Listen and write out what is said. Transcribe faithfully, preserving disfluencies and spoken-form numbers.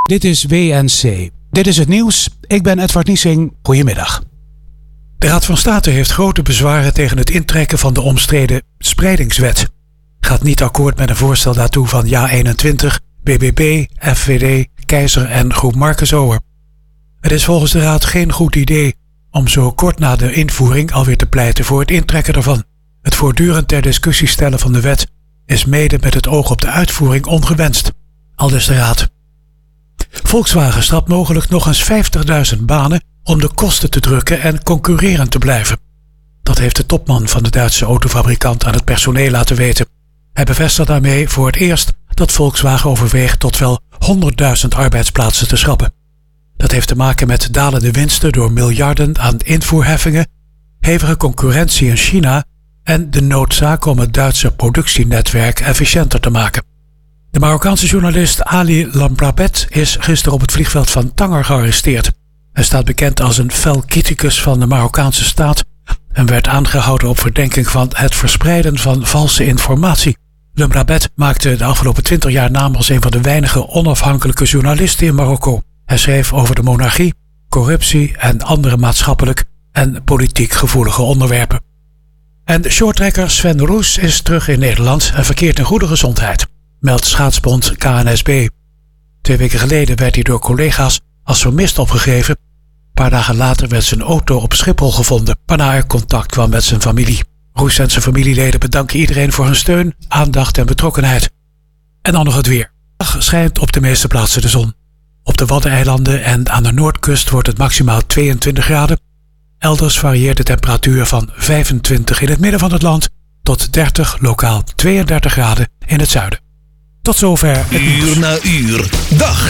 Dit is W N C. Dit is het nieuws. Ik ben Edward Niesing. Goedemiddag. De Raad van State heeft grote bezwaren tegen het intrekken van de omstreden spreidingswet. Gaat niet akkoord met een voorstel daartoe van JA eenentwintig, B B B, F V D, Keizer en Groep Markensower. Het is volgens de Raad geen goed idee om zo kort na de invoering alweer te pleiten voor het intrekken ervan. Het voortdurend ter discussie stellen van de wet is mede met het oog op de uitvoering ongewenst, aldus de Raad. Volkswagen strapt mogelijk nog eens vijftigduizend banen om de kosten te drukken en concurrerend te blijven. Dat heeft de topman van de Duitse autofabrikant aan het personeel laten weten. Hij bevestigt daarmee voor het eerst dat Volkswagen overweegt tot wel honderdduizend arbeidsplaatsen te schrappen. Dat heeft te maken met dalende winsten door miljarden aan invoerheffingen, hevige concurrentie in China en de noodzaak om het Duitse productienetwerk efficiënter te maken. De Marokkaanse journalist Ali Lambrabet is gisteren op het vliegveld van Tanger gearresteerd. Hij staat bekend als een fel criticus van de Marokkaanse staat en werd aangehouden op verdenking van het verspreiden van valse informatie. Lambrabet maakte de afgelopen twintig jaar naam als een van de weinige onafhankelijke journalisten in Marokko. Hij schreef over de monarchie, corruptie en andere maatschappelijk en politiek gevoelige onderwerpen. En de shorttrekker Sven Roes is terug in Nederland en verkeert in goede gezondheid, meldt schaatsbond K N S B. Twee weken geleden werd hij door collega's als vermist opgegeven. Een paar dagen later werd zijn auto op Schiphol gevonden, waarna er contact kwam met zijn familie. Roes en zijn familieleden bedanken iedereen voor hun steun, aandacht en betrokkenheid. En dan nog het weer. Vandaag schijnt op de meeste plaatsen de zon. Op de Waddeneilanden en aan de noordkust wordt het maximaal tweeëntwintig graden. Elders varieert de temperatuur van vijfentwintig in het midden van het land tot dertig, lokaal tweeëndertig graden in het zuiden. Tot zover het nieuws. Uur na uur, dag